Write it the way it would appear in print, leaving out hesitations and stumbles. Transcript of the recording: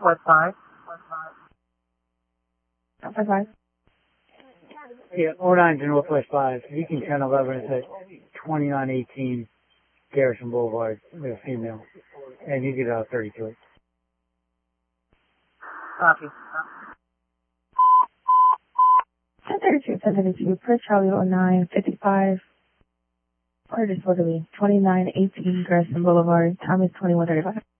Northwest 5. Northwest 5. Yeah, 09 to Northwest 5. You can 1011 at 2918 Garrison Boulevard with a female. And you get 32. Copy. 1032, per Charlie 0955. Or disorderly, 2918 Garrison Boulevard. Time is 21:35.